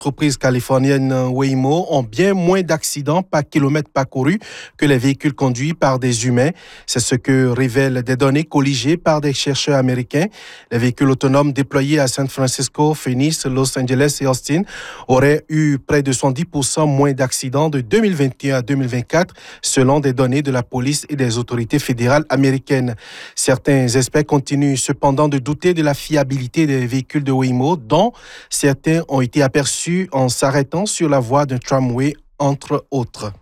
L'entreprise californienne Waymo ont bien moins d'accidents par kilomètre parcouru que les véhicules conduits par des humains. C'est ce que révèlent des données colligées par des chercheurs américains. Les véhicules autonomes déployés à San Francisco, Phoenix, Los Angeles et Austin auraient eu près de 70% moins d'accidents de 2021 à 2024, selon des données de la police et des autorités fédérales américaines. Certains experts continuent cependant de douter de la fiabilité des véhicules de Waymo, dont certains ont été aperçus en s'arrêtant sur la voie d'un tramway, entre autres.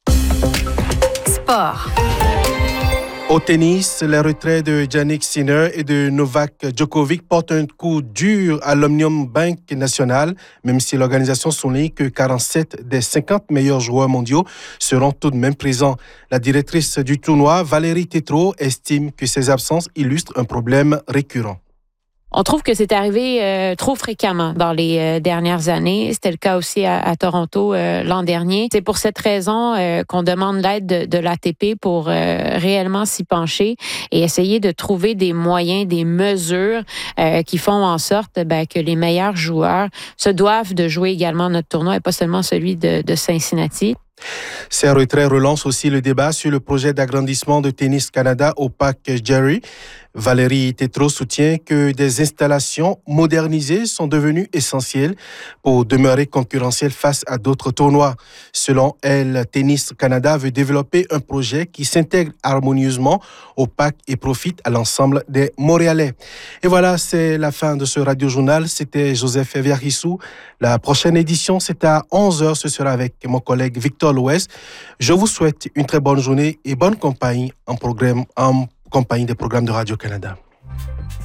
Sport. Au tennis, les retraits de Jannik Sinner et de Novak Djokovic portent un coup dur à l'Omnium Bank National, même si l'organisation souligne que 47 des 50 meilleurs joueurs mondiaux seront tout de même présents. La directrice du tournoi, Valérie Tétrault, estime que ces absences illustrent un problème récurrent. On trouve que c'est arrivé trop fréquemment dans les dernières années. C'était le cas aussi à Toronto l'an dernier. C'est pour cette raison qu'on demande l'aide de l'ATP pour réellement s'y pencher et essayer de trouver des moyens, des mesures qui font en sorte que les meilleurs joueurs se doivent de jouer également notre tournoi et pas seulement celui de Cincinnati. Ces retraits relancent aussi le débat sur le projet d'agrandissement de Tennis Canada au parc Jerry. Valérie Tétrault soutient que des installations modernisées sont devenues essentielles pour demeurer concurrentielles face à d'autres tournois. Selon elle, Tennis Canada veut développer un projet qui s'intègre harmonieusement au parc et profite à l'ensemble des Montréalais. Et voilà, c'est la fin de ce radio-journal. C'était Joseph Eviarissou. La prochaine édition, c'est à 11h. Ce sera avec mon collègue Victor Louest. Je vous souhaite une très bonne journée et bonne compagnie en compagnie des programmes de Radio-Canada.